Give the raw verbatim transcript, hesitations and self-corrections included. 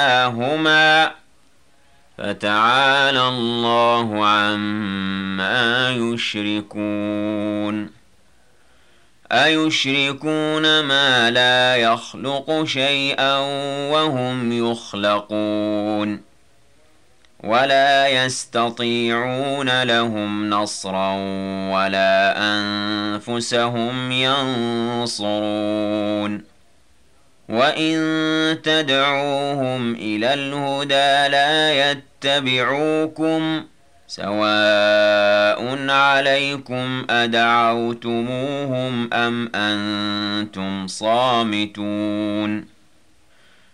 هما فتعالى الله عما يشركون أيشركون ما لا يخلق شيئا وهم يخلقون ولا يستطيعون لهم نصرا ولا أنفسهم ينصرون وإن تدعوهم إلى الهدى لا يتبعوكم سواء عليكم أدعوتموهم أم أنتم صامتون